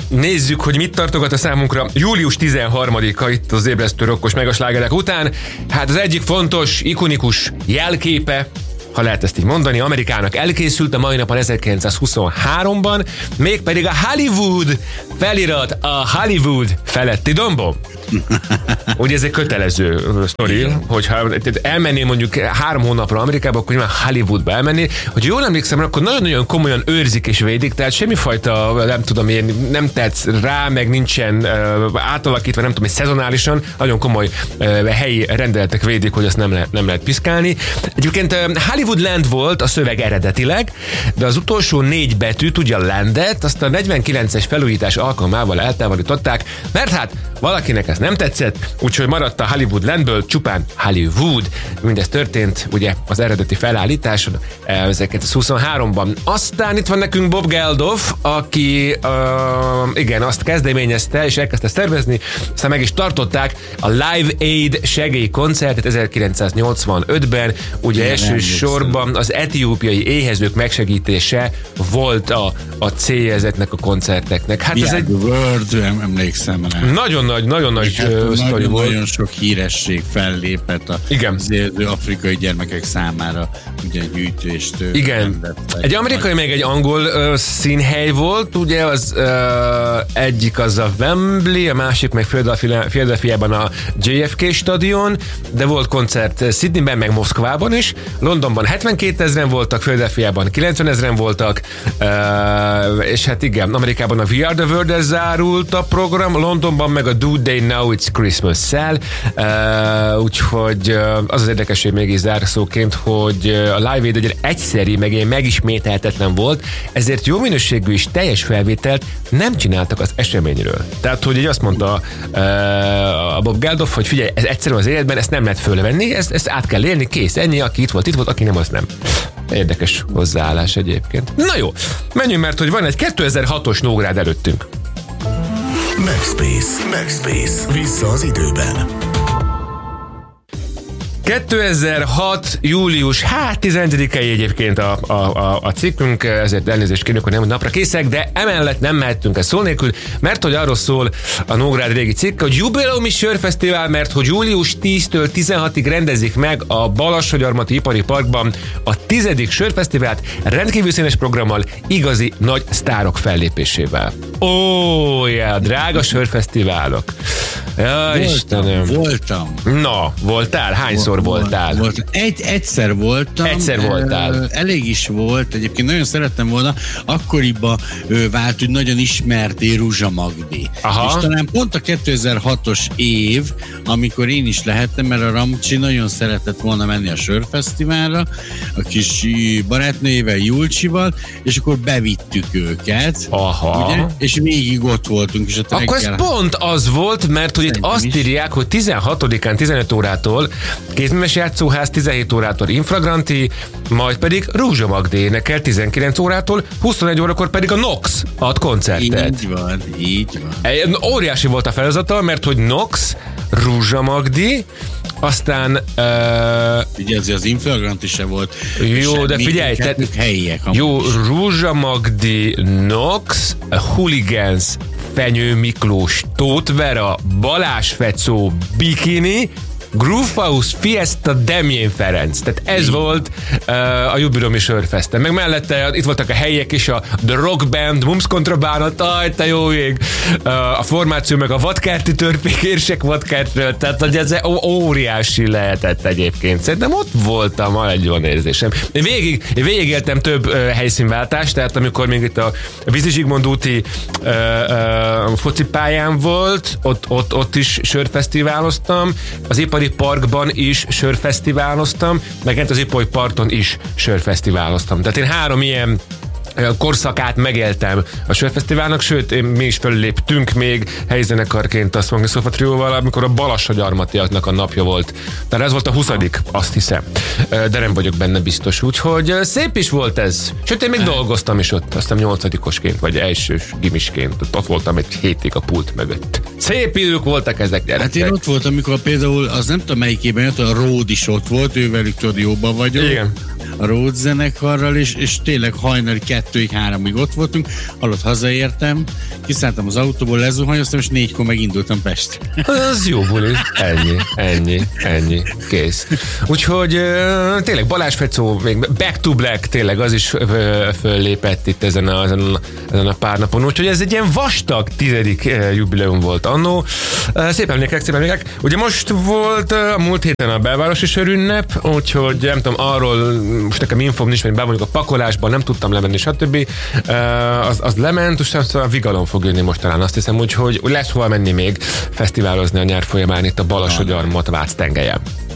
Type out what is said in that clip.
nézzük, hogy mit tartogat a számunkra július 13-a itt az Ébresztő rokkos megaslágerek után. Hát az egyik fontos, ikonikus jelképe, ha lehet ezt így mondani, Amerikának elkészült a mai napon 1923-ban, mégpedig a Hollywood felirat a Hollywood feletti dombon. Ugye ez egy kötelező sztori, hogyha elmennél mondjuk 3 hónapra Amerikába, akkor nyilván Hollywoodba elmennél. Hogy jól emlékszem, akkor nagyon-nagyon komolyan őrzik és védik, tehát semmifajta, nem tudom én, nem tetsz rá, meg nincsen átalakítva, nem tudom, szezonálisan, nagyon komoly helyi rendeletek védik, hogy azt nem lehet piszkálni. Egyébként Hollywoodland volt a szöveg eredetileg, de az utolsó 4 betűt, ugye a landet, azt a 49-es felújítás alkalmával eltávolították, mert hát valakinek ez nem tetszett, úgyhogy maradt a Hollywoodlandből csupán Hollywood. Mindez történt ugye az eredeti felállításon 1923-ban. Aztán itt van nekünk Bob Geldof, aki igen, azt kezdeményezte és elkezdte szervezni, aztán meg is tartották a Live Aid segélykoncertet 1985-ben, ugye elsősorban az etiópiai éhezők megsegítése volt a célja ezeknek a koncerteknek. Hát ez egy emlékszem rá. Nagyon nagy sztori volt. Nagyon sok híresség fellépett az élő afrikai gyermekek számára, ugye gyűjtést. Igen. Egy amerikai, meg egy angol színhely volt, ugye az egyik az a Wembley, a másik meg Philadelphiában a JFK stadion, de volt koncert Sydneyben, meg Moszkvában is. Londonban 72 000 voltak, Philadelphiában 90 000 voltak, és hát igen, Amerikában a We Are The World-el zárult a program, Londonban meg a Do They Know It's Christmas-szel, úgyhogy az érdekesség még is zárszóként, hogy a Live Aid egy egyszeri, meg egy megismételhetetlen volt, ezért jó minőségű és teljes felvételt nem csináltak az eseményről. Tehát, hogy így azt mondta a Bob Geldof, hogy figyelj, ez egyszerűen az életben, ezt nem lehet fölvenni, ezt át kell élni, kész, ennyi, aki itt volt, aki nem, az nem. Érdekes hozzáállás egyébként. Na jó, menjünk, mert hogy van egy 2006-os Nógrád előttünk. MagSpace. Vissza az időben. 2006. július 11-e egyébként a cikkünk, ezért elnézést kérünk, hogy nem napra készek, de emellett nem mehettünk el szó nélkül, mert hogy arról szól a Nógrád régi cikk, hogy jubileumi sörfesztivál, mert hogy július 10-től 16-ig rendezik meg a Balassagyarmati Ipari Parkban a 10. sörfesztivált rendkívül színes programmal, igazi nagy sztárok fellépésével. Drága sörfesztiválok. Voltam. Na, voltál? Hányszor voltál? Egyszer voltam. Egyszer voltál. Elég is volt. Egyébként nagyon szerettem volna. Akkoriban vált, hogy nagyon ismerté Ruzsa Magdi. Aha. És talán pont a 2006-os év, amikor én is lehettem, mert a Ramcsi nagyon szeretett volna menni a sörfesztiválra, a kis barátnőjével, Julcsival, és akkor bevittük őket. Aha. Ugye? És végig ott voltunk. És akkor ez pont az volt, mert hogy itt azt írják, hogy 16-án 15 órától Kézműves Játszóház, 17 órától Infragranti, majd pedig Ruzsa Magdi énekel 19 órától, 21 órakor pedig a Nox ad koncertet. Így van. Óriási volt a feladata, mert hogy Nox, Ruzsa Magdi, aztán... Ugye az Infragranti se volt. Jó, de figyelj, helyiek. Jó, Ruzsa Magdi, Nox, Hooligans, Fenyő Miklós, Tóth Vera, Balázs Fecó, Bikini, Groovehouse, Fiesta, Demjén Ferenc. Tehát ez volt a jubileumi sörfeszten. Meg mellette itt voltak a helyiek is, a The Rock Band, Mums Kontrabánat, te jó ég, a formáció, meg a vadkerti törpék, érsek vadkertről, tehát hogy ez óriási lehetett egyébként. Szerintem ott voltam, egy olyan érzésem. Én végigéltem több helyszínváltást, tehát amikor még itt a Vízi Zsigmond úti focipályán volt, ott is sörfesztiváloztam, az Ipari Parkban is sörfesztiváloztam, meg az Ipari Parton is sörfesztiváloztam. Tehát én 3 ilyen korszakát megéltem a sörfesztiválnak, sőt, mi is felléptünk még helyzenekarként a Swanky Sofa Trióval, amikor a Balassagyarmatiaknak a napja volt. Tehát ez volt a 20., azt hiszem. De nem vagyok benne biztos, úgyhogy szép is volt ez. Sőt, én még dolgoztam is ott, aztán 8-osként, vagy elsős gimisként. Ott voltam egy hétig a pult mögött. Szép idők voltak ezek, gyerekek. Hát én ott voltam, amikor például, az nem tudom melyikében jött, a Ród is ott volt, ővelük tudod, jóban vagyok. Igen. a Road zenekarral, és tényleg hajnali 2-3-ig ott voltunk, alatt hazaértem, kiszálltam az autóból, lezuhanyoztam, és 4-kor megindultam Pestre. Az jó buli. Ennyi. Kész. Úgyhogy tényleg Balázs Fecó, még Back to Black, tényleg az is föllépett itt ezen a pár napon. Úgyhogy ez egy ilyen vastag 10. jubileum volt annó. Szép emlékek. Ugye most volt a múlt héten a belvárosi sörünnep, úgyhogy nem tudom, arról most nekem infom nincs, mert be vagyok a pakolásban, nem tudtam lemenni, stb. Az lement, és aztán a Vigalon fog jönni most talán, azt hiszem, úgyhogy lesz hova menni még fesztiválozni a nyár folyamán itt a Balassagyarmat Vác tengelyen.